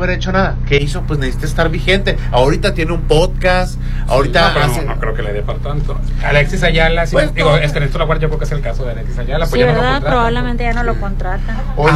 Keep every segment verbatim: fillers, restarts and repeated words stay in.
haber hecho nada. ¿Qué hizo? Pues necesita estar vigente. Ahorita tiene un podcast, ahorita sí, no, pero hace... no, no creo que le dé para tanto. Alexis Ayala, sí, Pues digo, no. es que en esto la guardia yo creo que es el caso de Alexis Ayala. Sí, Pues ya ¿verdad? no lo contratan. Probablemente ya no lo contratan. Oye,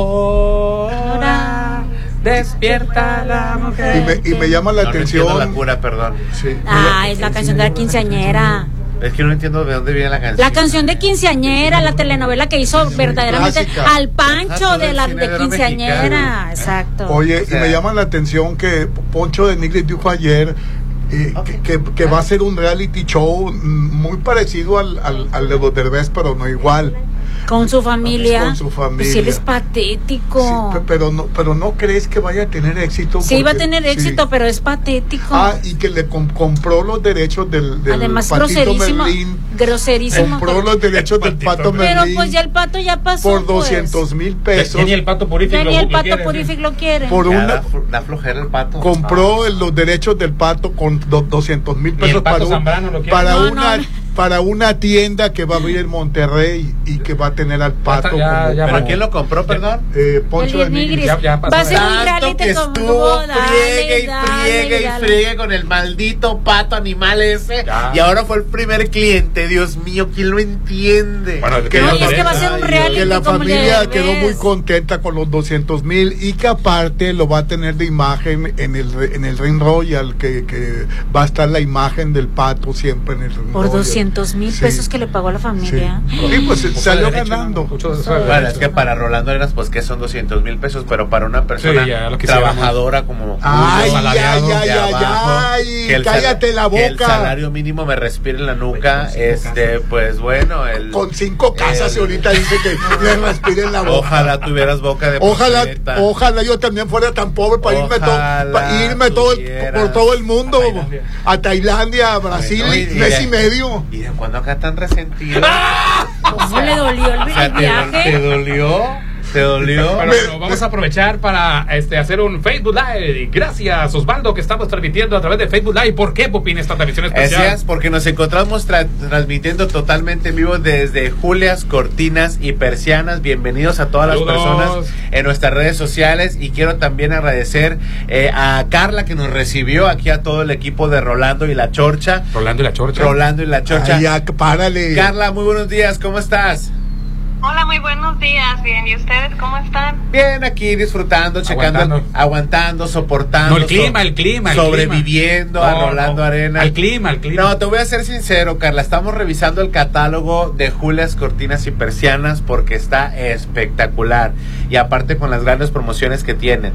Ahora despierta la mujer. y me, y me llama la No, no atención. entiendo la cura, perdón. Sí. Ah, es la canción de la quinceañera. Es que no entiendo de dónde viene la canción. La canción de quinceañera, la telenovela que hizo verdaderamente clásica. al Pancho Ajá, de la todo el de cine quinceañera, mexicano. exacto. Oye, O sea, y me llama la atención que Poncho de Nigris dijo ayer eh, Okay. que, que, que va a ser un reality show mm, muy parecido al, al, al de los Derbez, pero no igual. Con su familia. Con su familia. Pues él es patético. Sí, pe- pero no, pero no crees que vaya a tener éxito. Sí, va a Porque- tener sí. éxito, pero es patético. Ah, y que le com- compró los derechos del, del Además, Patito groserísimo. Merlín. Groserísimo. Compró los derechos del Patito Pato Merlín. Pero Merlín pues ya el pato ya pasó. por doscientos mil pesos. Ya ni el pato purific Ya lo, ni el lo pato quiere, Purific sí. lo quiere. Por Ya una, da, fl- da flojera el pato. compró Ah. el- los derechos del Pato con do- doscientos mil Ni el pesos Pato para, un- Zambrano lo quiere. para No, una no. para una tienda que va a abrir en Monterrey y que va a tener al Pato Ya, como, ya, ¿Pero ya. quién lo compró, perdón? eh, Poncho de El Nigris. Nigris. Ya- ya pasó Va a ser de- un Tanto reality que con estuvo dale, friegue y dale, friegue y dale. friegue con el maldito pato animal ese. Ya. Y ahora fue el primer cliente. Dios mío, ¿quién lo entiende? Bueno, es Que No, la y es que va a ser un familia- reality que la como el de familia Derbez. quedó muy contenta con los doscientos mil y que aparte lo va a tener de imagen en el re- en el Ring Royal, que, que va a estar la imagen del Pato siempre en el Ring Por Royal. doscientos mil Sí. pesos que le pagó a la familia. Sí, Sí, pues Mucho salió derecho, ganando. ¿no? Mucho de- Bueno, Bueno, es que para Rolando Arenas, pues que son doscientos mil pesos, pero para una persona Sí, ya lo quisiéramos. trabajadora como Ay, Julio, ay, salariado ay, de ay, abajo, ay, que el cállate sal- la que el boca. salario mínimo me respire en la nuca, Con cinco este, casas. pues bueno, el Con cinco casas el- y ahorita dice que le respiren la boca. Ojalá tuvieras boca de Ojalá, profeta. ojalá yo también fuera tan pobre para irme, to- Ojalá para irme todo el- tuvieras. por todo el mundo, A Tailandia. a Tailandia, a Brasil, Bueno, y- y mes de- y medio. ¿Y de cuándo acá tan resentido? ¿Cómo le dolió el, O sea, el ¿te, viaje? ¿te dolió? ¿Te dolió? Bueno, bueno, vamos a aprovechar para este, hacer un Facebook Live. Gracias, Osvaldo, que estamos transmitiendo a través de Facebook Live. ¿Por qué, Popín, esta transmisión especial? Así es, porque nos encontramos tra- transmitiendo totalmente en vivo desde Julias, Cortinas y Persianas. Bienvenidos a todas Saludos. las personas en nuestras redes sociales. Y quiero también agradecer eh, a Carla, que nos recibió, aquí a todo el equipo de Rolando y La Chorcha. Rolando y la Chorcha. Rolando y La Chorcha. Ay, ya, párale. Carla, muy buenos días, ¿cómo estás? Hola, muy buenos días. Bien, ¿y ustedes cómo están? Bien, aquí disfrutando, checando, Aguantando. aguantando, soportando. No, el clima, so- el clima, el sobreviviendo clima. a No, Rolando no, Arenas. al clima, al clima. No, te voy a ser sincero, Carla. Estamos revisando el catálogo de Julias, Cortinas y Persianas porque está espectacular. Y aparte con las grandes promociones que tienen.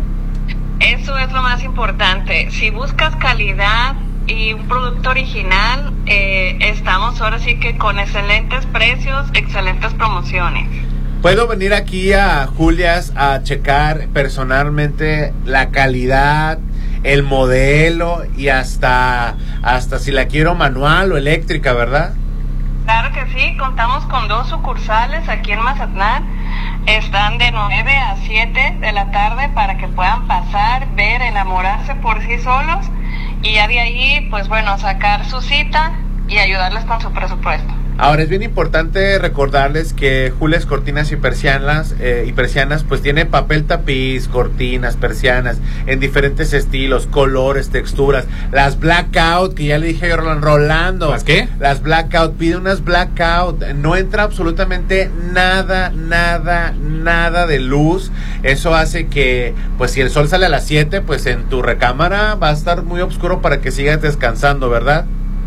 Eso es lo más importante. Si buscas calidad y un producto original, eh, estamos ahora sí que con excelentes precios, excelentes promociones. Puedo venir aquí a Julias a checar personalmente la calidad, el modelo y hasta, hasta si la quiero manual o eléctrica, ¿verdad? Claro que sí, contamos con dos sucursales aquí en Mazatlán. Están de nueve a siete de la tarde para que puedan pasar, ver, enamorarse por sí solos y ya de ahí, pues bueno, sacar su cita y ayudarles con su presupuesto. Ahora es bien importante recordarles que Julias, Cortinas y Persianas eh, y Persianas pues tiene papel tapiz, cortinas, persianas en diferentes estilos, colores, texturas. Las blackout que ya le dije a Rolando. ¿Las qué? Las blackout, pide unas blackout. No entra absolutamente nada, nada, nada de luz. Eso hace que pues si el sol sale a las siete pues en tu recámara va a estar muy oscuro para que sigas descansando, ¿verdad?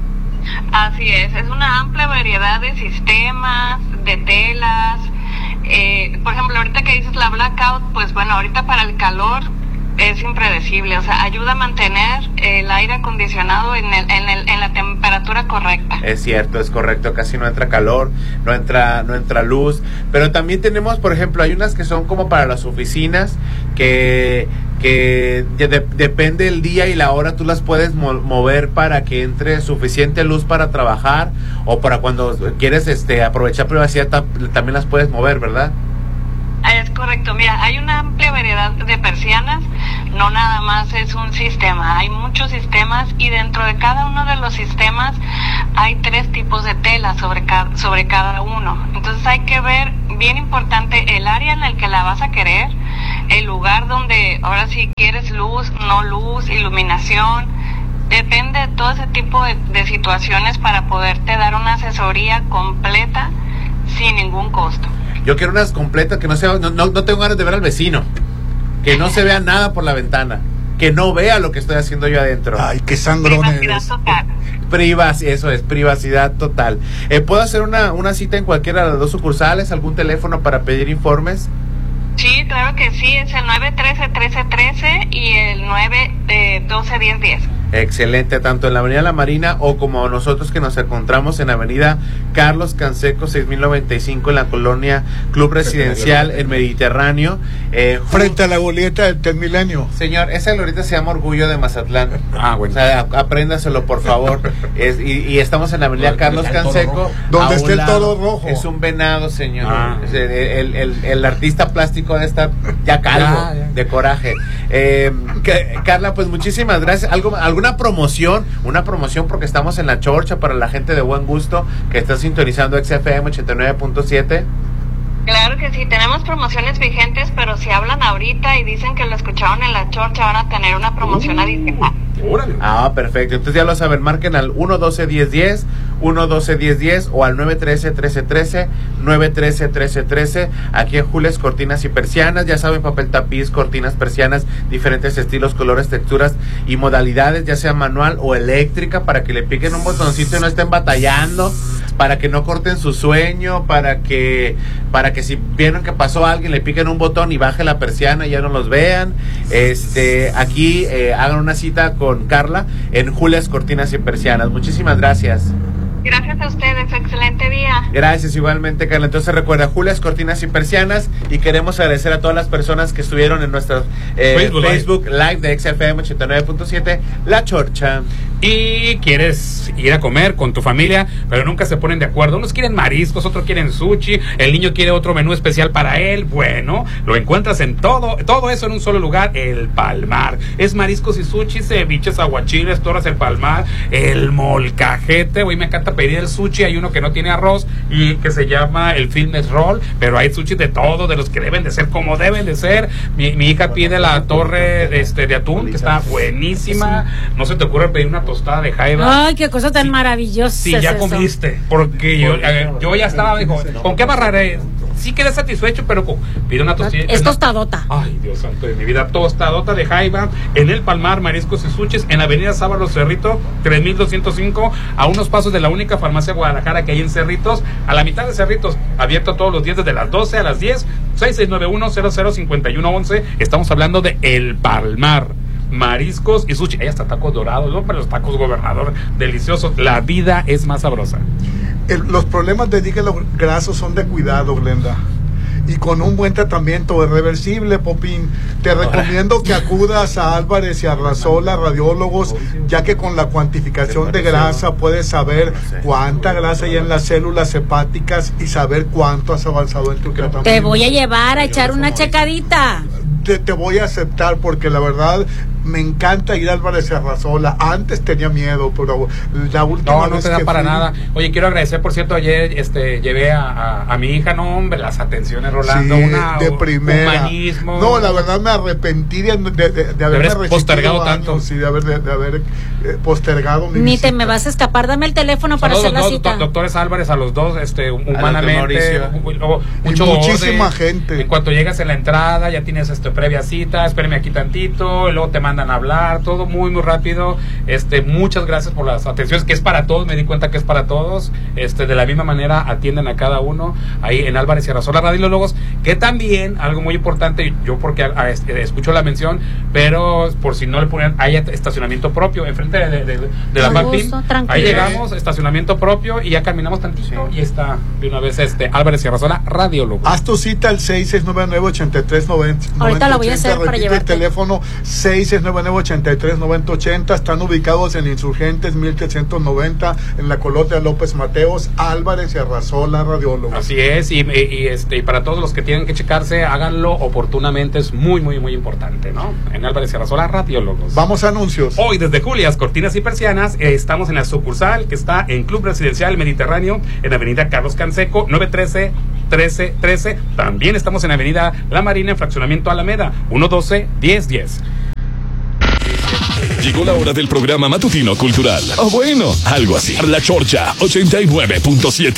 Así es, es una amplia variedad de sistemas, de telas. Eh, por ejemplo, ahorita que dices la blackout, pues bueno, ahorita para el calor es impredecible, o sea, ayuda a mantener el aire acondicionado en, el, en, el, en la temperatura correcta. Es cierto, es correcto, casi no entra calor, no entra, no entra luz, pero también tenemos, por ejemplo, hay unas que son como para las oficinas, que, que de, de, depende el día y la hora, tú las puedes mo- mover para que entre suficiente luz para trabajar, o para cuando quieres este aprovechar privacidad, tam- también las puedes mover, ¿verdad? Es correcto, mira, hay una amplia variedad de persianas, no nada más es un sistema, hay muchos sistemas y dentro de cada uno de los sistemas hay tres tipos de tela sobre cada, sobre cada uno. Entonces hay que ver, bien importante, el área en el que la vas a querer, el lugar donde ahora sí que educación, depende de todo ese tipo de, de situaciones para poderte dar una asesoría completa sin ningún costo. Yo quiero unas completas que no sea, no, no, no tengo ganas de ver al vecino, que no se vea nada por la ventana, que no vea lo que estoy haciendo yo adentro. Ay, qué sangrón Privacidad eres. total. Privac- eso es, privacidad total. Eh, ¿Puedo hacer una, una cita en cualquiera de las dos sucursales? ¿Algún teléfono para pedir informes? Sí, claro que sí, es el nueve uno tres, uno tres uno tres y el nueve uno dos, uno cero uno cero. Excelente, tanto en la Avenida La Marina o como nosotros que nos encontramos en Avenida Carlos Canseco seis mil noventa y cinco en la colonia Club Residencial en Mediterráneo. Eh, Frente a la goleta del Milenio. Señor, esa glorieta se llama Orgullo de Mazatlán. Ah, bueno. O sea, a- apréndaselo, por favor. Es, y, y estamos en la Avenida Donde Carlos está el toro Canseco. rojo. Donde a está un el lado. toro rojo. Es un venado, señor. Ah. Es el, el, el, el artista plástico de estar ya calvo, Ya, ya. de coraje. Eh, que- Carla, pues muchísimas gracias. ¿Algo, ¿Alguna promoción? Una promoción porque estamos en La Chorcha para la gente de buen gusto que está sintonizando X F M ochenta y nueve punto siete. Claro que sí, tenemos promociones vigentes, pero si hablan ahorita y dicen que lo escucharon en La Chorcha, van a tener una promoción adicional. Órale. Ah, perfecto. Entonces ya lo saben, marquen al uno doce diez diez, uno doce diez diez o al nueve trece trece trece, nueve trece trece trece. Aquí en Jules Cortinas y Persianas, ya saben, papel tapiz, cortinas, persianas, diferentes estilos, colores, texturas y modalidades, ya sea manual o eléctrica, para que le piquen un botoncito y no estén batallando, para que no corten su sueño, para que para que si vieron que pasó alguien le piquen un botón y baje la persiana y ya no los vean. Este, aquí eh, hagan una cita con Carla en Julias Cortinas y Persianas. Muchísimas gracias. Gracias a ustedes, excelente día. Gracias igualmente, Carla. Entonces recuerda, Julias Cortinas y Persianas, y queremos agradecer a todas las personas que estuvieron en nuestro eh, Facebook Live. Facebook Live de X F M ochenta y nueve punto siete, La Chorcha. Y quieres ir a comer con tu familia, pero nunca se ponen de acuerdo. Unos quieren mariscos, otros quieren sushi, el niño quiere otro menú especial para él. Bueno, lo encuentras en todo, todo eso en un solo lugar, El Palmar. Es mariscos y sushi, ceviches, aguachiles, toras El Palmar, el molcajete. Hoy me encanta pedir el sushi, hay uno que no tiene arroz y que se llama el fitness roll, pero hay sushi de todo, de los que deben de ser como deben de ser. Mi, mi hija pide la torre este, de atún, que está buenísima. No se te ocurre pedir una tostada de jaiba. Ay, qué cosa tan Sí. maravillosa. Sí, es ya eso. comiste, porque yo, eh, yo ya estaba, dijo, ¿con qué amarraré? Sí quedé satisfecho, pero con- pide una tostilla. Es tostadota. Ay, Dios santo de mi vida, tostadota de jaiba en El Palmar, mariscos y sushis, en Avenida Sábalo Cerrito, tres mil doscientos cinco, a unos pasos de la única farmacia Guadalajara que hay en Cerritos, a la mitad de Cerritos, abierto todos los días desde las doce a las diez, seis seis nueve uno, cero cero cinco uno once. Estamos hablando de El Palmar, mariscos y sushi. Hay hasta tacos dorados, ¿no? Pero los tacos gobernador, deliciosos. La vida es más sabrosa. El- los problemas de hígado graso son de cuidado, Glenda. Y con un buen tratamiento es reversible, Popín. Te recomiendo que acudas a Álvarez y Arrasola, radiólogos, ya que con la cuantificación de grasa puedes saber cuánta grasa hay en las células hepáticas y saber cuánto has avanzado en tu tratamiento. Te voy a llevar a echar una checadita. Te, te voy a aceptar porque la verdad me encanta ir a Álvarez y Arrasola. Antes tenía miedo, pero la última No, no vez te da que para fui- nada. Oye, quiero agradecer, por cierto, ayer este llevé a, a, a mi hija, no, hombre, las atenciones, Rolando, Sí, una de u- primera. humanismo. No, la verdad me arrepentí de, de, de, de haberme haber resistido postergado años, tanto. sí, de haber, de, de haber eh, postergado mi Ni visita. te me vas a escapar. Dame el teléfono para Saludos hacer la a los dos cita. doctores Álvarez, a los dos, este, humanamente, Mauricio. u- luego, Y mucho muchísima orden. gente. En cuanto llegas en la entrada, ya tienes este previa cita, espérame aquí tantito, y luego te mandan a hablar, todo muy muy rápido. Este, muchas gracias por las atenciones, que es para todos, me di cuenta que es para todos. Este, de la misma manera atienden a cada uno ahí en Álvarez y Arrasola Radiólogos, que también algo muy importante, yo porque a, a, este, escucho la mención, pero por si no le ponen, hay estacionamiento propio enfrente de, de, de, de la A Pampín. gusto, Ahí tranquilo. llegamos, estacionamiento propio, y ya caminamos tantito y está de una vez este Álvarez y Arrasola Radiólogos. Haz tu cita al seis seis nueve nueve, ocho tres nueve cero. Ahorita lo voy a hacer para Repite llevarte. el teléfono seis seis nueve nueve, ocho tres nueve cero ochenta. Están ubicados en Insurgentes mil trescientos noventa, en la colonia López Mateos. Álvarez y Arrasola Radiólogos. Así es, y, y, este y para todos los que tienen que checarse, háganlo oportunamente, es muy muy muy importante, ¿no? En Álvarez y Arrasola Radiólogos. Vamos a anuncios. Hoy desde Julias Cortinas y Persianas eh, estamos en la sucursal que está en Club Residencial Mediterráneo, en Avenida Carlos Canseco, nueve trece trece trece. También estamos en Avenida La Marina, en Fraccionamiento Alameda, uno doce diez diez. Llegó la hora del programa matutino cultural. O bueno, algo así. La Chorcha ochenta y nueve punto siete.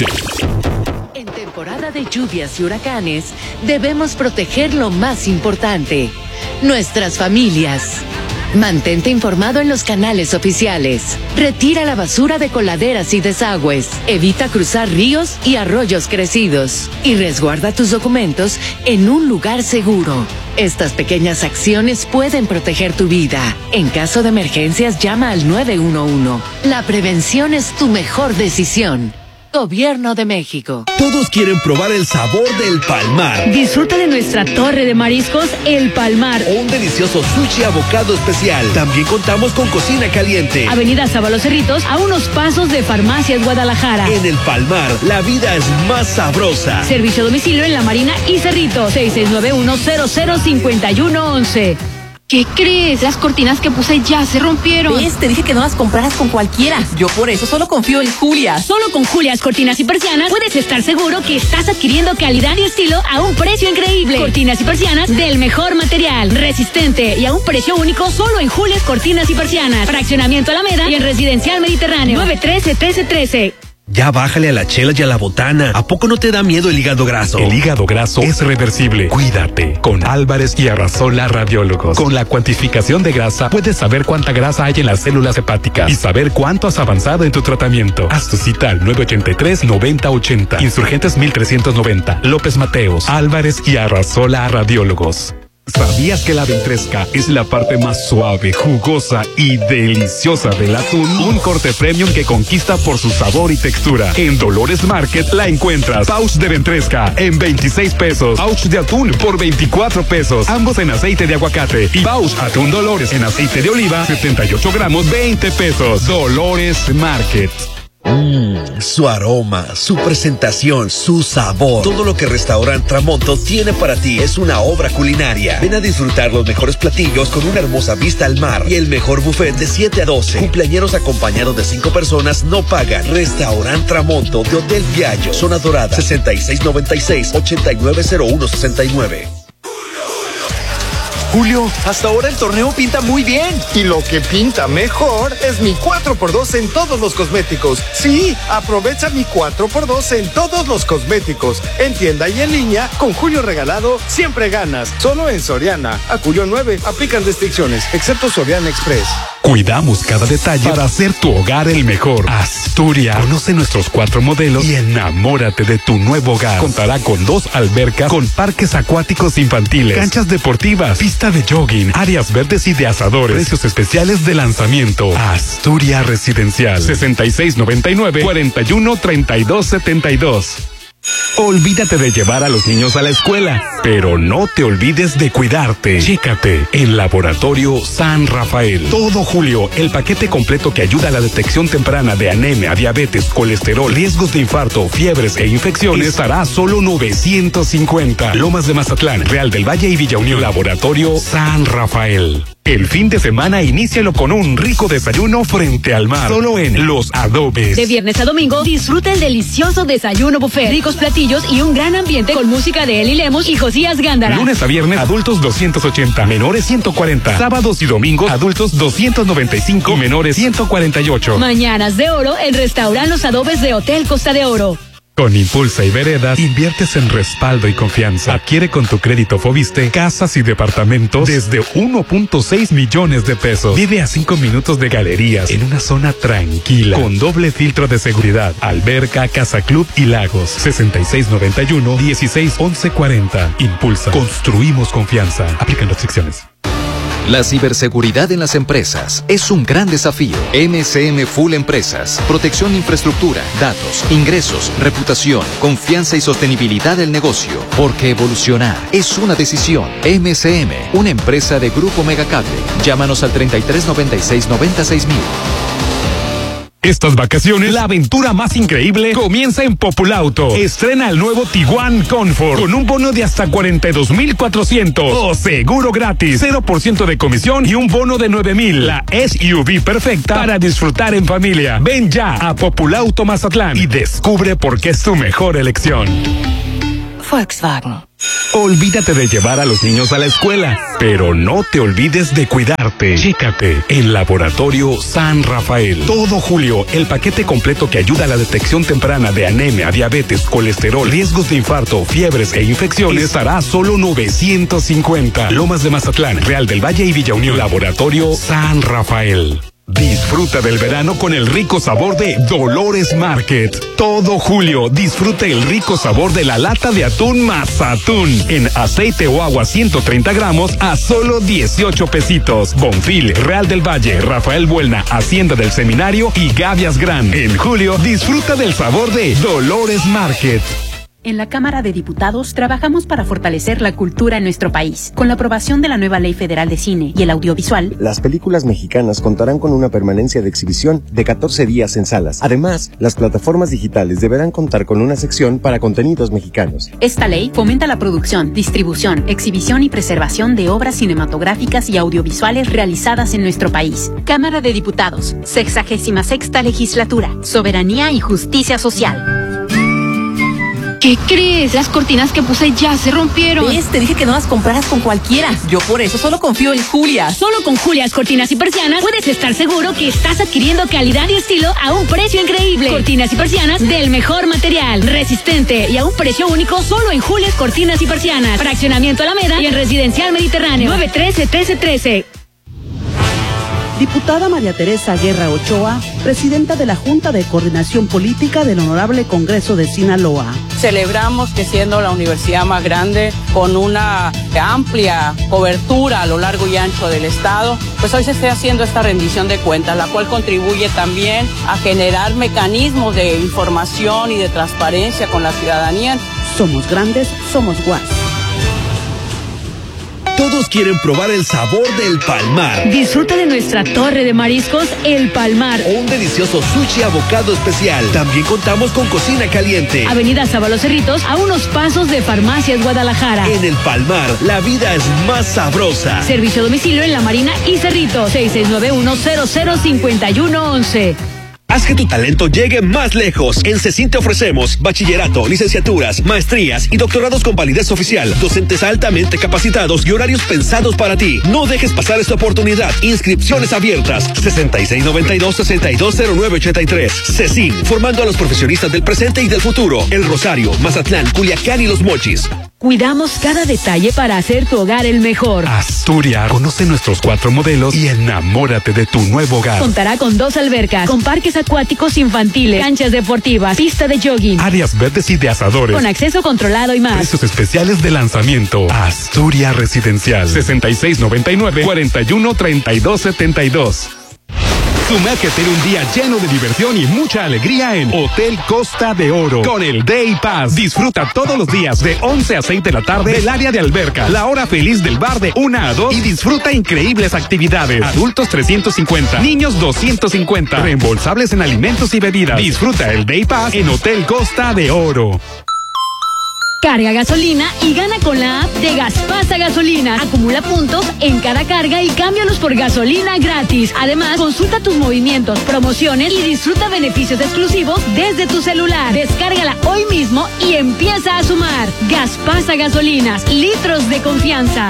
En temporada de lluvias y huracanes, debemos proteger lo más importante: nuestras familias. Mantente informado en los canales oficiales. Retira la basura de coladeras y desagües. Evita cruzar ríos y arroyos crecidos. Y resguarda tus documentos en un lugar seguro. Estas pequeñas acciones pueden proteger tu vida. En caso de emergencias, llama al nueve uno uno. La prevención es tu mejor decisión. Gobierno de México. Todos quieren probar el sabor del Palmar. Disfruta de nuestra torre de mariscos, El Palmar. O un delicioso sushi abocado especial. También contamos con cocina caliente. Avenida Sábalo Cerritos, a unos pasos de Farmacias Guadalajara. En El Palmar, la vida es más sabrosa. Servicio a domicilio en La Marina y Cerritos. seis seis nueve uno cero cero cinco uno once. ¿Qué crees? Las cortinas que puse ya se rompieron. ¿Ves? Te dije que no las compraras con cualquiera. Yo por eso solo confío en Julia. Solo con Julias Cortinas y Persianas puedes estar seguro que estás adquiriendo calidad y estilo a un precio increíble. Cortinas y persianas del mejor material, resistente y a un precio único solo en Julias Cortinas y Persianas. Fraccionamiento Alameda y en Residencial Mediterráneo. nueve trece trece trece. Ya bájale a la chela y a la botana. ¿A poco no te da miedo el hígado graso? El hígado graso es reversible. Cuídate con Álvarez y Arrasola Radiólogos. Con la cuantificación de grasa puedes saber cuánta grasa hay en las células hepáticas y saber cuánto has avanzado en tu tratamiento. Haz tu cita al nueve ochenta y tres noventa ochenta. Insurgentes mil trescientos noventa. López Mateos. Álvarez y Arrasola Radiólogos. ¿Sabías que la ventresca es la parte más suave, jugosa y deliciosa del atún? Un corte premium que conquista por su sabor y textura. En Dolores Market la encuentras. Pouch de ventresca en veintiséis pesos. Pouch de atún por veinticuatro pesos. Ambos en aceite de aguacate. Y pouch atún Dolores en aceite de oliva, setenta y ocho gramos, veinte pesos. Dolores Market. Mmm, su aroma, su presentación, su sabor. Todo lo que Restaurant Tramonto tiene para ti es una obra culinaria. Ven a disfrutar los mejores platillos con una hermosa vista al mar y el mejor buffet de siete a doce. Cumpleañeros acompañados de cinco personas no pagan. Restaurant Tramonto de Hotel Viallo, Zona Dorada, sesenta y seis noventa y seis, ochenta y nueve cero uno sesenta y nueve. Julio, hasta ahora el torneo pinta muy bien. Y lo que pinta mejor es mi cuatro por dos en todos los cosméticos. Sí, aprovecha mi cuatro por dos en todos los cosméticos. En tienda y en línea, con Julio regalado, siempre ganas. Solo en Soriana. A Julio nueve, aplican restricciones, excepto Soriana Express. Cuidamos cada detalle para hacer tu hogar el mejor. Asturias. Conoce nuestros cuatro modelos y enamórate de tu nuevo hogar. Contará con dos albercas, con parques acuáticos infantiles, canchas deportivas, pista de jogging, áreas verdes y de asadores. Precios especiales de lanzamiento. Asturias Residencial. sesenta y seis noventa y nueve, cuarenta y uno, treinta y dos setenta y dos. Olvídate de llevar a los niños a la escuela, pero no te olvides de cuidarte. Chécate en Laboratorio San Rafael. Todo julio, el paquete completo que ayuda a la detección temprana de anemia, diabetes, colesterol, riesgos de infarto, fiebres e infecciones estará a solo novecientos cincuenta. Lomas de Mazatlán, Real del Valle y Villa Unión. Laboratorio San Rafael. El fin de semana inícialo con un rico desayuno frente al mar, solo en Los Adobes. De viernes a domingo, disfruta el delicioso desayuno buffet, ricos platillos y un gran ambiente con música de Eli Lemos y Josías Gándara. Lunes a viernes, adultos doscientos ochenta, menores ciento cuarenta. Sábados y domingos, adultos doscientos noventa y cinco y menores ciento cuarenta y ocho. Mañanas de oro en Restaurant Los Adobes de Hotel Costa de Oro. Con Impulsa y Veredas, inviertes en respaldo y confianza. Adquiere con tu crédito Foviste casas y departamentos desde uno punto seis millones de pesos. Vive a cinco minutos de galerías en una zona tranquila, con doble filtro de seguridad, alberca, casa club y lagos. sesenta y seis noventa y uno, dieciséis once cuarenta. Impulsa. Construimos confianza. Aplican restricciones. La ciberseguridad en las empresas es un gran desafío. M C M Full Empresas. Protección de infraestructura, datos, ingresos, reputación, confianza y sostenibilidad del negocio. Porque evolucionar es una decisión. M C M, una empresa de Grupo Megacable. Llámanos al treinta y tres noventa y seis noventa y seis mil. Estas vacaciones, la aventura más increíble comienza en Populauto. Estrena el nuevo Tiguan Comfort con un bono de hasta cuarenta y dos mil cuatrocientos o seguro gratis, cero por ciento de comisión y un bono de nueve mil. La S U V perfecta para disfrutar en familia. Ven ya a Populauto Mazatlán y descubre por qué es tu mejor elección. Volkswagen. Olvídate de llevar a los niños a la escuela, pero no te olvides de cuidarte. Chécate en Laboratorio San Rafael. Todo julio, el paquete completo que ayuda a la detección temprana de anemia, diabetes, colesterol, riesgos de infarto, fiebres e infecciones estará a solo novecientos cincuenta. Lomas de Mazatlán, Real del Valle y Villa Unión. Laboratorio San Rafael. Disfruta del verano con el rico sabor de Dolores Market. Todo julio disfruta el rico sabor de la lata de atún Mazatún en aceite o agua ciento treinta gramos a solo dieciocho pesitos. Bonfil, Real del Valle, Rafael Buelna, Hacienda del Seminario y Gavias Gran. En julio disfruta del sabor de Dolores Market. En la Cámara de Diputados trabajamos para fortalecer la cultura en nuestro país. Con la aprobación de la nueva Ley Federal de Cine y el Audiovisual, las películas mexicanas contarán con una permanencia de exhibición de catorce días en salas. Además, las plataformas digitales deberán contar con una sección para contenidos mexicanos. Esta ley fomenta la producción, distribución, exhibición y preservación de obras cinematográficas y audiovisuales realizadas en nuestro país. Cámara de Diputados, sexagésima sexta legislatura, soberanía y justicia social. ¿Qué crees? Las cortinas que puse ya se rompieron. ¿Ves? Te dije que no las compraras con cualquiera. Yo por eso solo confío en Julias. Solo con Julias Cortinas y Persianas puedes estar seguro que estás adquiriendo calidad y estilo a un precio increíble. Cortinas y persianas del mejor material, resistente y a un precio único solo en Julias Cortinas y Persianas. Fraccionamiento Alameda y en Residencial Mediterráneo. nueve trece trece trece. Diputada María Teresa Guerra Ochoa, presidenta de la Junta de Coordinación Política del Honorable Congreso de Sinaloa. Celebramos que siendo la universidad más grande, con una amplia cobertura a lo largo y ancho del estado, pues hoy se esté haciendo esta rendición de cuentas, la cual contribuye también a generar mecanismos de información y de transparencia con la ciudadanía. Somos grandes, somos Guas. Todos quieren probar el sabor del Palmar. Disfruta de nuestra torre de mariscos El Palmar. O un delicioso sushi abocado especial. También contamos con cocina caliente. Avenida Sábalo Cerritos, a unos pasos de Farmacias Guadalajara. En El Palmar, la vida es más sabrosa. Servicio a domicilio en La Marina y Cerritos. seis seis nueve uno cero cero cinco uno once. Haz que tu talento llegue más lejos. En CECIN te ofrecemos bachillerato, licenciaturas, maestrías y doctorados con validez oficial, docentes altamente capacitados y horarios pensados para ti. No dejes pasar esta oportunidad. Inscripciones abiertas. sesenta y seis noventa y dos, sesenta y dos cero nueve ochenta y tres. CECIN, formando a los profesionistas del presente y del futuro. El Rosario, Mazatlán, Culiacán y Los Mochis. Cuidamos cada detalle para hacer tu hogar el mejor. Asturias, conoce nuestros cuatro modelos y enamórate de tu nuevo hogar. Contará con dos albercas, con parques acuáticos infantiles, canchas deportivas, pista de jogging, áreas verdes y de asadores, con acceso controlado y más. Precios especiales de lanzamiento. Asturias Residencial. sesenta y seis noventa y nueve, cuarenta y uno, treinta y dos setenta y dos. Sumérgete en un día lleno de diversión y mucha alegría en Hotel Costa de Oro con el Day Pass. Disfruta todos los días de once a seis de la tarde del área de alberca, la hora feliz del bar de una a dos y disfruta increíbles actividades. Adultos trescientos cincuenta, niños doscientos cincuenta, reembolsables en alimentos y bebidas. Disfruta el Day Pass en Hotel Costa de Oro. Carga gasolina y gana con la app de Gaspasa Gasolina. Acumula puntos en cada carga y cámbialos por gasolina gratis. Además, consulta tus movimientos, promociones y disfruta beneficios exclusivos desde tu celular. Descárgala hoy mismo y empieza a sumar. Gaspasa Gasolinas, litros de confianza.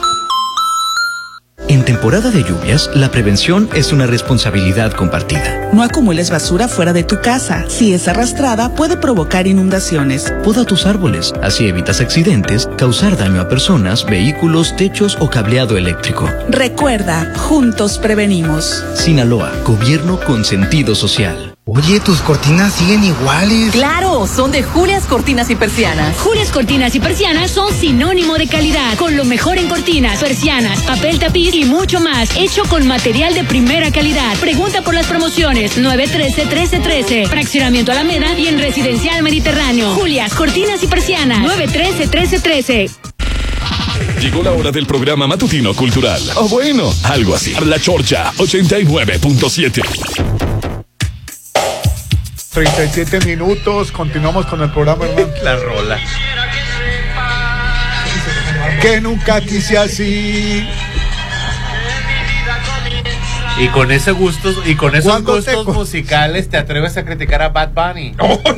En temporada de lluvias, la prevención es una responsabilidad compartida. No acumules basura fuera de tu casa. Si es arrastrada, puede provocar inundaciones. Poda tus árboles, así evitas accidentes, causar daño a personas, vehículos, techos o cableado eléctrico. Recuerda, juntos prevenimos. Sinaloa, gobierno con sentido social. Oye, tus cortinas siguen iguales. Claro, son de Julias Cortinas y Persianas. Julias Cortinas y Persianas son sinónimo de calidad, con lo mejor en cortinas, persianas, papel tapiz y mucho más, hecho con material de primera calidad. Pregunta por las promociones nueve uno tres, uno tres uno tres, Fraccionamiento Alameda y en Residencial Mediterráneo. Julias Cortinas y Persianas, nueve uno tres, uno tres uno tres. Llegó la hora del programa matutino cultural. O bueno, algo así. La Chorcha ochenta y nueve punto siete. treinta y siete minutos, continuamos con el programa, hermano. La rola. Que nunca quise así. Y con ese gustos, y con esos ¿Cuándo gustos te- musicales te atreves a criticar a Bad Bunny.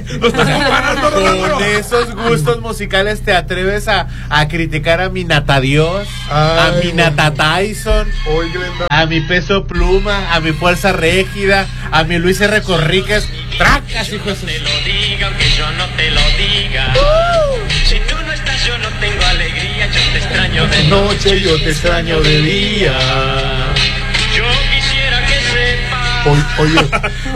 Con esos gustos musicales te atreves a, a criticar a mi Nata Dios, a Ay, mi Nata Tyson, Hoy, Glenda. a mi Peso Pluma, a mi Fuerza Régida, a mi Luis R. Corríquez. Tracas, hijo de su- Te lo diga, aunque yo no te lo diga. Si tú no estás, yo no tengo alegría. Yo te extraño de Noche yo te extraño de día. Yo quisiera que sepas. Hoy, oye,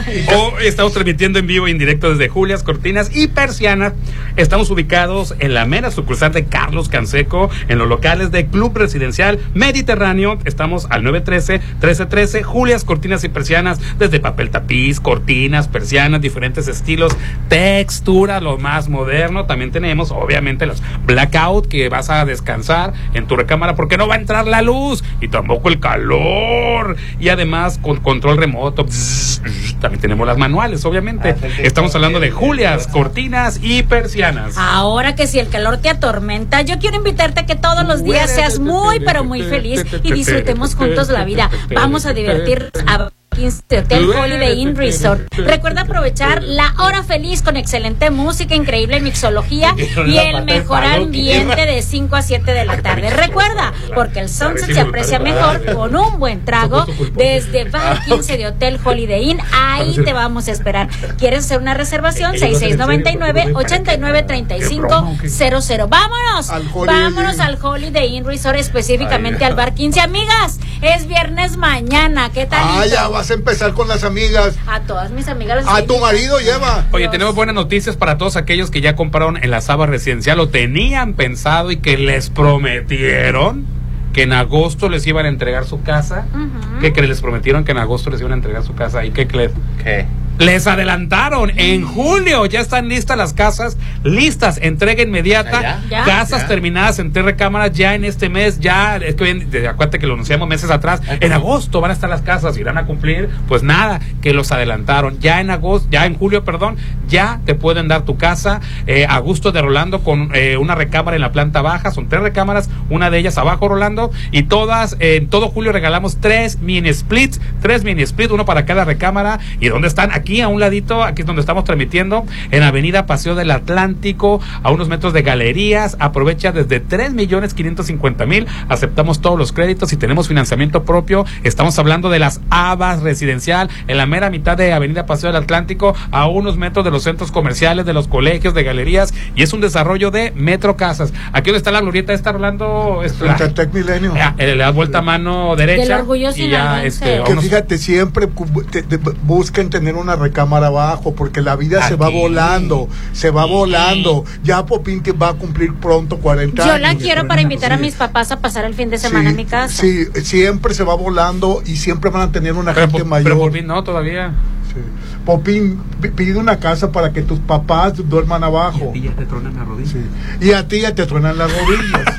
Hoy estamos transmitiendo en vivo y en directo desde Julias, Cortinas y Persianas. Estamos ubicados en la mera sucursal de Carlos Canseco, en los locales de Club Residencial Mediterráneo. Estamos al nueve trece, trece trece, Julias, Cortinas y Persianas, desde papel tapiz, cortinas, persianas, diferentes estilos, textura, lo más moderno. También tenemos, obviamente, los blackout, que vas a descansar en tu recámara porque no va a entrar la luz y tampoco el calor. Y además, con control remoto. Bzz, bzz, también tenemos las manuales, obviamente. Estamos hablando de Julias, Cortinas y Persianas. Ahora que si el calor te atormenta, yo quiero invitarte a que todos los días seas muy, pero muy feliz y disfrutemos juntos la vida. Vamos a divertirnos a quince de Hotel Holiday Inn Resort. Recuerda aprovechar la hora feliz con excelente música, increíble mixología y el mejor ambiente de cinco a siete de la tarde. Recuerda, porque el sunset se aprecia mejor con un buen trago desde Bar quince de Hotel Holiday Inn. Ahí te vamos a esperar. ¿Quieres hacer una reservación? seis seis nueve nueve, ocho nueve tres cinco cero cero. Vámonos, vámonos al Holiday Inn Resort, específicamente al Bar quince. Amigas, es viernes mañana. ¿Qué tal? ah, ya vas a empezar con las amigas. A todas mis amigas las A estoy tu marido lleva. Oye, tenemos buenas noticias para todos aquellos que ya compraron en la Saba Residencial o tenían pensado y que les prometieron que en agosto les iban a entregar su casa. Ujú. ¿Qué crees? Les prometieron que en agosto les iban a entregar su casa. ¿Y qué crees? ¿Qué? Les adelantaron. En julio ya están listas las casas, listas, entrega inmediata. ¿Ya? ¿Ya? Casas ¿Ya? terminadas en tres recámaras ya en este mes. Ya, es que bien, de- acuérdate que lo anunciamos meses atrás. En agosto van a estar las casas, irán a cumplir. Pues nada, que los adelantaron. Ya en agosto, ya en julio, perdón, ya te pueden dar tu casa eh, a gusto de Rolando con eh, una recámara en la planta baja. Son tres recámaras, una de ellas abajo, Rolando. Y todas, eh, en todo julio regalamos tres mini splits, tres mini splits, uno para cada recámara. ¿Y dónde están? Aquí a un ladito, aquí es donde estamos transmitiendo, en Avenida Paseo del Atlántico, a unos metros de galerías. Aprovecha desde tres millones quinientos cincuenta mil. Aceptamos todos los créditos y tenemos financiamiento propio. Estamos hablando de las Habas Residencial, en la mera mitad de Avenida Paseo del Atlántico, a unos metros de los centros comerciales, de los colegios, de galerías, y es un desarrollo de Metro Casas. Aquí donde está la glorieta, está Rolando. Es la- Frente al Tec Milenio. Eh, le das vuelta a mano derecha. Del orgullo y ya, sinaloense. este, Que vamos- fíjate, siempre cu- te- te- busquen tener una recámara abajo, porque la vida se va Aquí. volando, se va volando. Ya Popín que va a cumplir pronto cuarenta Yo años. la quiero para invitar a Sí. mis papás a pasar el fin de semana Sí, en mi casa. Sí, siempre se va volando y siempre van a tener una pero, gente po- mayor. pero por fin no, todavía. Sí. Popín, pi- pide una casa para que tus papás duerman abajo. ya te tronan la rodilla. Sí. Y a ti ya te truenan las rodillas.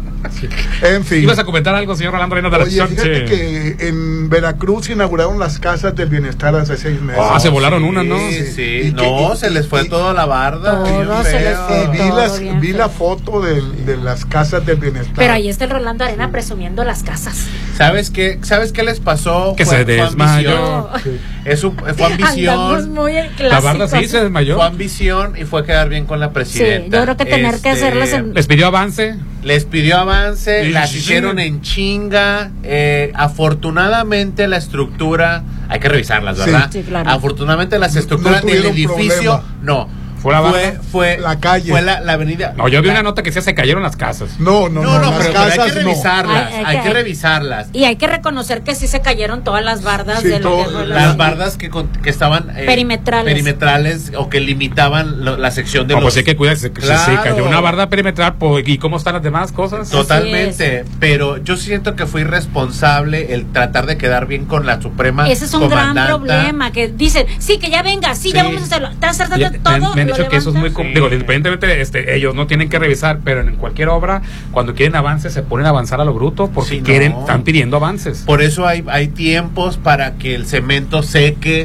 En fin. ¿Ibas a comentar algo, señor Rolando Reina de la Oye, Acción? fíjate Sí. que en Veracruz inauguraron las casas del bienestar hace seis meses. Ah, se volaron una, ¿no? Sí, sí. Y que- No, y- se les fue y- toda la barda. Todo bien se les feo. fue. Y vi, Todo las, bien vi feo. la foto de, de las casas del bienestar. Pero ahí está el Rolando Arena presumiendo las casas. ¿Sabes qué? ¿Sabes qué les pasó? Que Fue- se fue desmayó. ambición. Es un- fue Andamos ambición. muy La barda clásicos. sí se desmayó. Fue ambición y fue quedar bien con la presidenta. Sí, yo creo que tener que hacerlas en- Les pidió avance. Les pidió avance, Y las chinga. hicieron en chinga. eh, afortunadamente la estructura, hay que revisarlas, Sí. ¿verdad? Sí, claro. Afortunadamente las No estructuras del tuvieron edificio, problema. no. ¿Fue la fue, barda? fue La calle. Fue la, la avenida. No, yo vi La- una nota que decía se cayeron las casas. No, no, No, no, no, las pero, pero casas hay que no. revisarlas. Hay- hay Hay, que- que hay- revisarlas. Y hay que reconocer que sí se cayeron todas las bardas Sí, de lo que todo- fue la- Las bardas que, con- que estaban eh, Perimetrales. perimetrales o que limitaban lo- la sección de No, los. pues hay que cuidar. Si se, Claro. se cayó una barda perimetral, pues, ¿y cómo están las demás cosas? Totalmente, pero yo siento que fue irresponsable el tratar de quedar bien con la Suprema Ese es un gran Comandanta. problema, que dicen, sí, que ya venga, sí, ya Sí. vamos a hacerlo. Estás tratando Ya, de me, todo. han- me han lo dicho que eso es muy levantas. com- digo, independientemente este, ellos no tienen que revisar, pero en cualquier obra cuando quieren avances se ponen a avanzar a lo bruto porque Sí, quieren no. están pidiendo avances. Por eso hay, hay tiempos para que el cemento seque,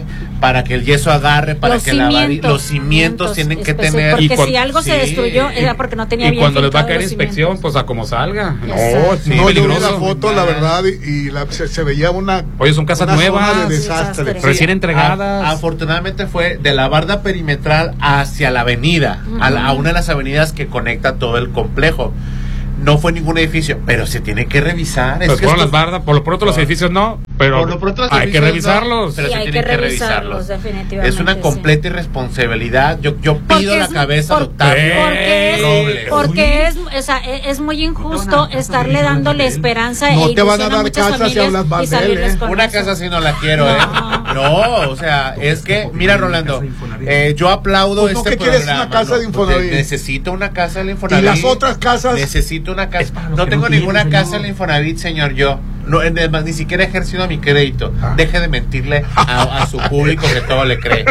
para que el yeso agarre, para los que la vari- cimientos, los cimientos tienen que tener. Porque y cuando, si algo sí, se destruyó era porque no tenía y bien cuando les va a filtrado caer los inspección, cimientos. pues a como salga. No, Exacto. es muy No, yo vi peligroso. la foto, la verdad, y, y la- se, se veía una. Oye, son casas una zona nuevas, de desastre. recién Sí, entregadas. a- afortunadamente fue de la barda perimetral hacia la avenida, Ujú. a, la- a una de las avenidas que conecta todo el complejo. No fue ningún edificio, pero se tiene que revisar. Es Pues que fueron esto- las bardas, por lo pronto los edificios no, pero Por lo pronto los hay que edificios revisarlos. no, pero Sí, se hay tienen que que revisarlos, definitivamente. Es una sí. completa irresponsabilidad. Yo, yo Porque pido la es- cabeza por- de Octavio porque es, Robles. porque es, o sea, e- es muy injusto estarle dándole esperanza No e te van a ilusión dar muchas casa si familias hablas mal y de él, salirles ¿eh? con Una eso. casa así no la quiero, ¿eh? No, o sea, es que, mira, Rolando, eh, yo aplaudo Pues no, este ¿qué quieres? programa. Una casa no, de Infonavit. ne- Necesito una casa del Infonavit. Y las otras casas. Necesito una casa. No que tengo no ninguna tienen, casa señor. en el Infonavit, señor, yo. No, en el- ni siquiera he ejercido mi crédito. Deje de mentirle a, a su público que todo le cree.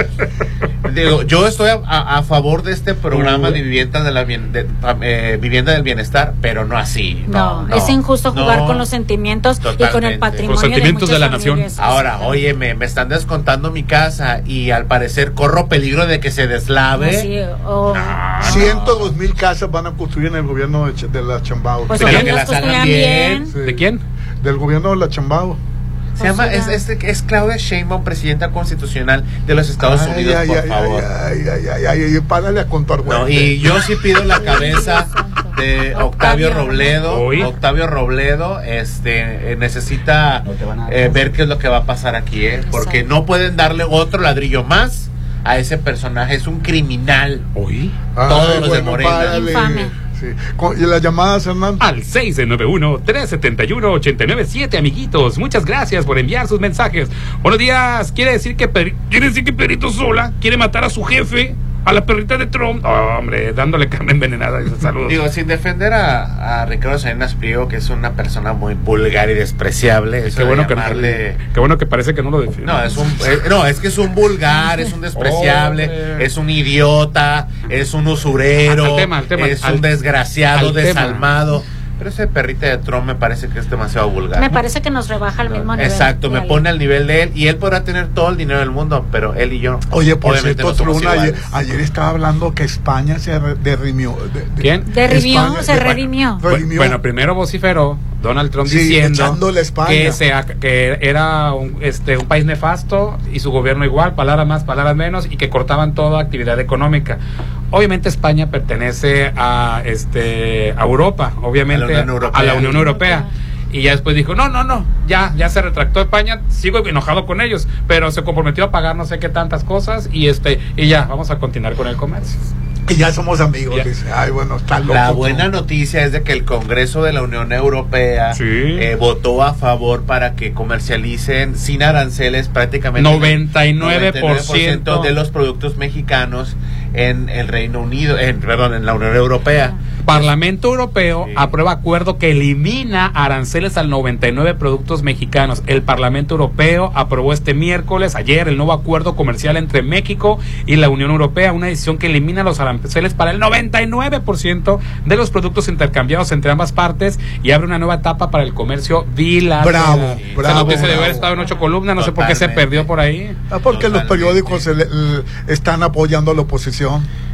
Digo, yo estoy a, a- a favor de este programa de vivienda de la bien- de, eh, vivienda del bienestar, pero no así. No, No, no, es injusto jugar no. con los sentimientos y con el Totalmente. patrimonio Los sentimientos de, de la muchas nación. familias. Ahora, oye, me, me están descontando mi casa y al parecer corro peligro de que se deslave. Así, o- ciento dos mil casas van a construir en el gobierno de, Ch- de la Chambao. Pues Pero ojalá que las las hagan construyan bien. bien. Sí. ¿De quién? Del gobierno de la Chambao. Se llama, es, es, es Claudia Sheinbaum, presidenta constitucional de los Estados Ay, Unidos, ay, por ay, favor. Ay, ay, ay, ay, ay, párale a contar, güey. No, y yo sí pido la cabeza de Octavio Robledo. Hoy. Octavio Robledo este eh, necesita eh, ver qué es lo que va a pasar aquí, ¿eh? Porque no pueden darle otro ladrillo más a ese personaje. Es un criminal. Hoy. Todos los de bueno, Morena. párale. Infame. Sí. Con- ¿Y las llamadas, Hernán? Al seis nueve uno, tres siete uno, ocho nueve siete, amiguitos. Muchas gracias por enviar sus mensajes. Buenos días. Quiere decir que Peri- quiere decir que Perito Sola quiere matar a su jefe, a la perrita de Trump. Oh, hombre, dándole carne envenenada. Saludos. Digo, sin defender a, a Ricardo Salinas Pliego, que es una persona muy vulgar y despreciable. Eso Qué de bueno, que, llamarle- qué bueno que parece que no lo defiende. No, es un, eh, no, es que es un vulgar, es un despreciable, Hombre. es un idiota, es un usurero, Al tema, al tema, es al- un desgraciado, al tema. desalmado. Pero ese perrita de Trump me parece que es demasiado vulgar. Me parece que nos rebaja al mismo nivel. Exacto, me Dale. pone al nivel de él y él podrá tener todo el dinero del mundo, pero él y yo. Oye, por obviamente cierto, no somos Truna, ayer, iguales. ayer estaba hablando que España se re- derrimió. de- de- ¿Quién? Derrimió, España- se de- redimió. redimió. Bueno, primero vociferó Donald Trump Sí, diciendo echándole a España. que, se, que era un, este, un país nefasto y su gobierno igual, palabras más, palabras menos, y que cortaban toda actividad económica. Obviamente España pertenece a este a Europa, obviamente A la Unión Europea. a la Unión Europea. Y ya después dijo, no, no, no, ya, ya se retractó España, sigo enojado con ellos, pero se comprometió a pagar no sé qué tantas cosas y este y ya, vamos a continuar con el comercio. Y ya somos amigos, Ya. dice. Ay, bueno, está loco. La Trump. buena noticia es de que el Congreso de la Unión Europea Sí. eh, votó a favor para que comercialicen sin aranceles prácticamente noventa y nueve por ciento noventa y nueve por ciento de los productos mexicanos en el Reino Unido, en, perdón, en la Unión Europea. Parlamento Europeo Sí. aprueba acuerdo que elimina aranceles al noventa y nueve productos mexicanos. El Parlamento Europeo aprobó este miércoles, ayer, el nuevo acuerdo comercial entre México y la Unión Europea, una decisión que elimina los aranceles para el noventa y nueve por ciento de los productos intercambiados entre ambas partes y abre una nueva etapa para el comercio bilateral. Bravo, Esa bravo, noticia debe haber bravo. estado en ocho columnas, no sé por qué se Totalmente. perdió por ahí. Ah, porque los Totalmente. periódicos se le- le- están apoyando a la oposición.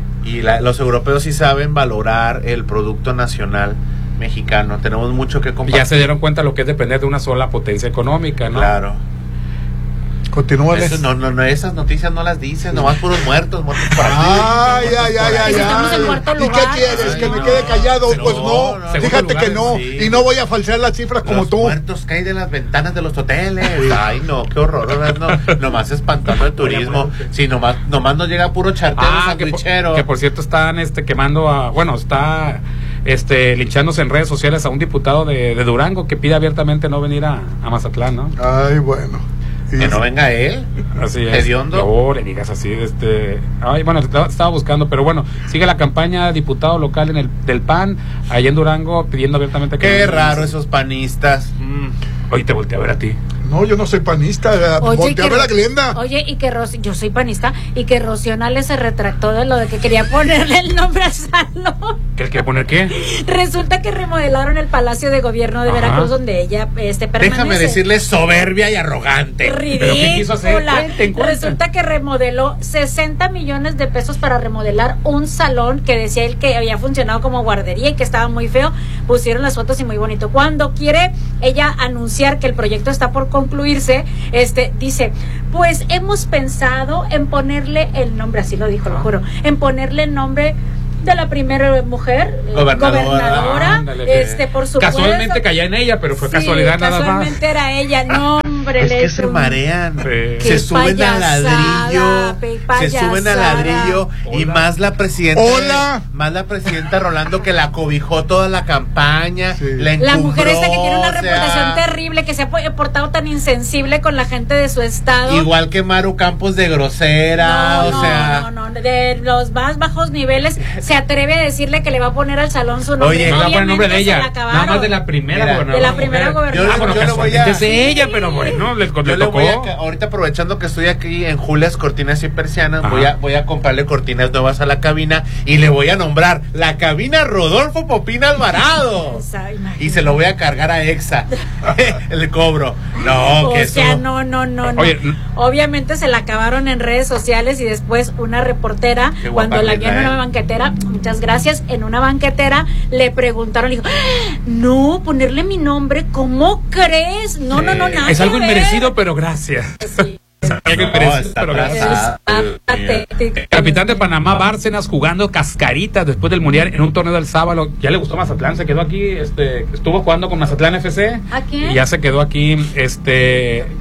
Y la- los europeos sí saben valorar el producto nacional mexicano. Tenemos mucho que Y compartir. ya se dieron cuenta lo que es depender de una sola potencia económica, ¿no? Claro. Continúa. Eso no, no, no, esas noticias no las dicen, nomás puros muertos, muertos por aquí. Ay, ay, ay, ay, Y si estamos en cuarto ay. ¿Y qué lugar, quieres? ay, ¿Que me no. quede callado? Pero Pues no, no. no. Fíjate Segundo que lugar, no. sí. Y no voy a falsear las cifras como Los tú. muertos caen de las ventanas de los hoteles. Ay, no, qué horror. No, no, nomás espantando el turismo. Si nomás, nomás nos llega puro chartero Ah, que por, sandwichero. que por cierto están este quemando a, bueno, está este linchándose en redes sociales a un diputado de, de Durango que pide abiertamente no venir a, a Mazatlán, ¿no? Ay, bueno. Y- Que no venga él. Así es. Hediondo. No le digas así, este, ay, bueno, estaba, estaba buscando, pero bueno, sigue la campaña diputado local en el del P A N allá en Durango pidiendo abiertamente que Qué no- raro esos panistas. Mm. Hoy te volteé a ver a ti. No, yo no soy panista. Oye, Voltea a ver a Glenda. Oye, y que Rocío, yo soy panista, y que Rocío Nale se retractó de lo de que quería ponerle el nombre al salón. ¿Qué quiere poner qué? Resulta que remodelaron el Palacio de Gobierno de Ajá. Veracruz, donde ella este, permanece. Déjame decirle soberbia y arrogante. ¿Pero qué quiso hacer? Ridícula. Cuenten, cuenten. Resulta que remodeló sesenta millones de pesos para remodelar un salón que decía él que había funcionado como guardería y que estaba muy feo. Pusieron las fotos y muy bonito. Cuando quiere ella anunciar que el proyecto está por concluirse, este dice, pues hemos pensado en ponerle el nombre, así lo dijo, lo juro, en ponerle el nombre de la primera mujer eh, Gobernadora. gobernadora, Ándale, este por supuesto. Casualmente caía en ella, pero fue Sí, casualidad nada más. casualmente era ella, no hombre. Es le que hizo se un- marean, Qué se suben al payasada, ladrillo, pe- se suben al payasada. ladrillo y Hola. más la presidenta, Hola. más la presidenta Rolando que la cobijó toda la campaña, la La mujer encumbró, esta que tiene una o sea, reputación terrible, que se ha po- portado tan insensible con la gente de su estado. igual que Maru Campos de grosera, No, o no, sea, no, no, de los más bajos niveles se atreve a decirle que le va a poner al salón su nombre. Oye, no le va a poner el nombre de Obviamente se ella, la acabaron. nada más de la primera Mira, gobernadora. de la primera mujer. gobernadora. Ah, bueno, Yo le voy a- casualmente es de ella, pero bueno, le, yo le le voy a, tocó. ca- ahorita aprovechando que estoy aquí en Julias Cortinas y Persianas, Ajá. voy a voy a comprarle cortinas nuevas a la cabina y le voy a nombrar la cabina Rodolfo Popín Alvarado. Esa, imagínate. Y se lo voy a cargar a Exa. El cobro. No, O que sea, eso. no, no, no, no. Oye, n- Obviamente se la acabaron en redes sociales y después una reportera, Qué guapa cuando la vio en Glenda, una ¿eh? banquetera, muchas gracias, en una banquetera le preguntaron, le dijo, "¡Ah! no, ponerle mi nombre, ¿cómo crees? No, no, no, nada. Es algo que ver". inmerecido, pero gracias. Sí. Es algo No, inmerecido, está pero gracias. atrasada. Patético. El capitán de Panamá, Bárcenas, jugando cascaritas después del Mundial en un torneo del sábado. Ya le gustó Mazatlán, se quedó aquí, este, estuvo jugando con Mazatlán F C. ¿A quién? Y ya se quedó aquí, este, el,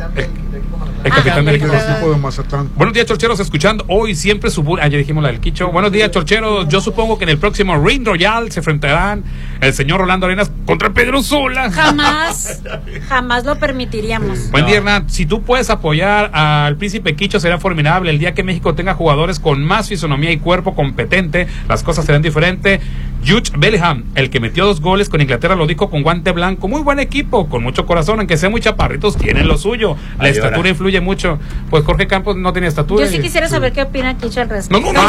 el Ah, capitán del El equipo. equipo de Mazatlán. Buenos días, chorcheros, escuchando hoy siempre su... Ah, ya dijimos la del Quicho. Buenos días, chorcheros. Yo supongo que en el próximo Ring Royal se enfrentarán el señor Rolando Arenas contra Pedro Sola. Jamás, jamás lo permitiríamos. Buen día, Hernán. Si tú puedes apoyar al príncipe Quicho, será formidable. El día que México tenga jugadores con más fisonomía y cuerpo competente, las cosas serán diferentes. Jude Bellingham, el que metió dos goles con Inglaterra, lo dijo con guante blanco. Muy buen equipo, con mucho corazón, aunque sean muy chaparritos, tienen lo suyo. La Ay, estatura ahora. influye mucho. Pues Jorge Campos no tenía estatura. Yo sí y- quisiera saber qué opina Kicho al respecto. No, no, no.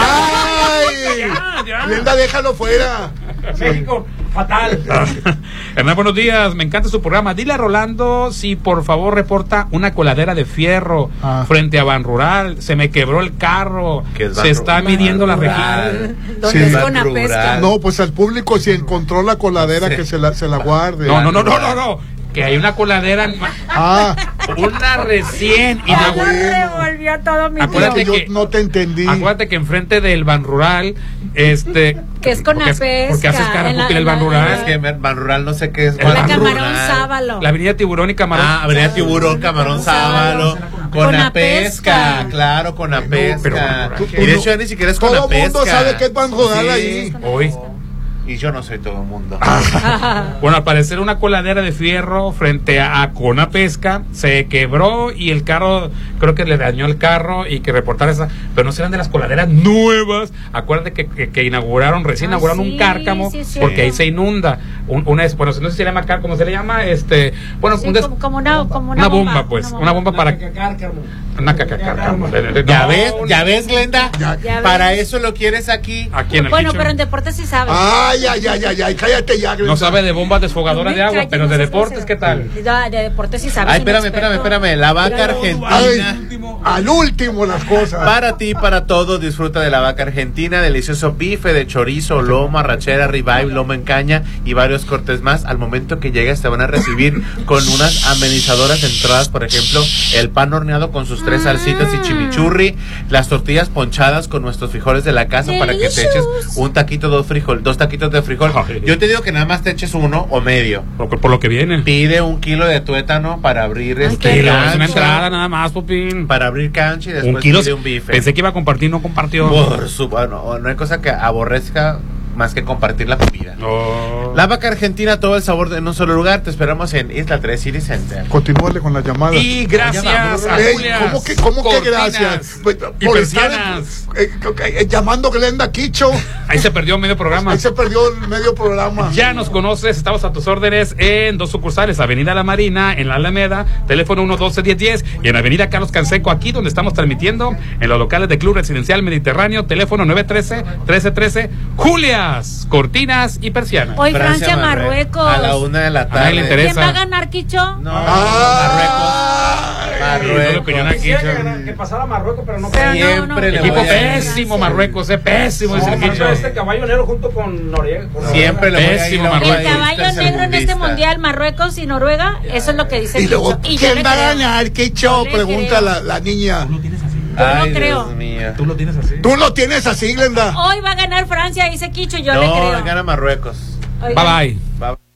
¡Ay! Ya, ya. Glenda, déjalo fuera. México, fatal. Hernán, buenos días, me encanta su programa. Dile a Rolando si por favor reporta una coladera de fierro Ah. frente a Ban Rural. Se me quebró el carro. ¿Qué es Se Ban está Rural? midiendo la Rural. región. Donde Sí. es Ban con la Rural. pesca. No, pues al público, si encontró la coladera, Sí. que se la, se la guarde. No, no, no, no, no, no. Que hay una coladera, Ah, una recién Ya inaugurada. lo revolvió todo mi Acuérdate tío. que yo que- no te entendí. Acuérdate que enfrente del Ban Rural, este. Que es con porque- la pesca. Porque haces cara en la- en el en Ban la- Rural. Es que Ban Rural no sé qué es. La Ban La Camarón Rural. Sábalo. La avenida Tiburón y Camarón. Ah, Avenida Tiburón, Camarón Sábalo, con, Con la la pesca, pesca. claro, con la pero- pesca. tú- Y de hecho ya ni siquiera es con Todo la pesca. mundo sabe que es Ban Rural Sí. ahí. Hoy. Y yo no soy todo el mundo. Bueno, al parecer una coladera de fierro frente a, a Cona Pesca se quebró y el carro, creo que le dañó el carro y que reportar esa, pero no serán de las coladeras nuevas. Acuérdate que, que, que inauguraron, recién Ah, inauguraron sí, un cárcamo sí, es porque cierto. ahí se inunda. Un, una, es- bueno, no sé si se llama cárcamo, ¿cómo se le llama? Este, bueno, Sí, un des- como, como una, como una, una bomba, pues, una bomba para una caca cárcamo. Ya No, ves, ya ves, Glenda. Ya Para ves. eso lo quieres aquí. Aquí en el Bueno, Quicho. pero en deportes sí sabes. Ay, ay, ay, ay, ay, cállate ya, Glenda. No sabe de bombas desfogadoras No me de agua, calles, pero no de seas deportes, grosero. ¿qué tal? Ya, de deportes sí sabes. Ay, espérame, espérame, inexperto. espérame. La vaca Pero- argentina. Ay, al último las cosas. Para ti, para todos, disfruta de la vaca argentina, delicioso bife de chorizo, lomo, arrachera, ribeye, lomo en caña y varios cortes más. Al momento que llegues te van a recibir con unas amenizadoras entradas, por ejemplo, el pan horneado con sus tres salsitas y chimichurri, las tortillas ponchadas con nuestros frijoles de la casa para que te eches un taquito, dos frijol, dos taquitos de frijol. Ay. Yo te digo que nada más te eches uno o medio. Por, por lo que viene. Pide un kilo de tuétano para abrir Ay, este qué Sí, la- es una cancha, entrada nada más, Popín. para abrir cancha y después Un kilo. pide un bife. Pensé que iba a compartir, no compartió. Por su, bueno, no hay cosa que aborrezca más que compartir la comida. Oh. La Vaca Argentina, todo el sabor en un solo lugar. Te esperamos en Isla tres City Center. Continúale con la llamada. Y gracias a Ey, Julias. ¿Cómo que, cómo que Cortinas gracias? y Por estar persianas. eh, eh, llamando Glenda Quicho. Ahí se perdió medio programa. Ahí se perdió el medio programa. Ya nos conoces, estamos a tus órdenes en dos sucursales, Avenida La Marina, en la Alameda, teléfono uno doce diez diez, y en Avenida Carlos Canseco, aquí donde estamos transmitiendo, en los locales de Club Residencial Mediterráneo, teléfono nueve uno tres, uno tres uno tres, Julias, Cortinas y Persianas. Hoy Francia, Marruecos. A la una de la A nadie tarde. le interesa. ¿Quién va a ganar, Quicho? No, Ah, Marruecos. Marruecos. Que, que pasara Marruecos, pero no Pero Siempre no, no, le Equipo voy a- pésimo, Marruecos, es pésimo, dice el No, Quicho. este caballo negro junto con Noriega. con Siempre le voy a ir Pésimo, a un Marruecos. El país caballo negro en este tercermundista. mundial, Marruecos y Noruega, eso es lo que dice Y el luego, Quicho. Y yo ¿quién le va a creo. ganar? ¿Qué Yo le Pregunta creo. la, la niña. Tú lo tienes así. Yo no Ay, creo. Dios mío. Tú lo tienes así. Tú lo tienes así, Glenda. Hoy va a ganar Francia, dice Quicho, yo le No, creo. gana Marruecos. Oigan. Bye bye. Bye.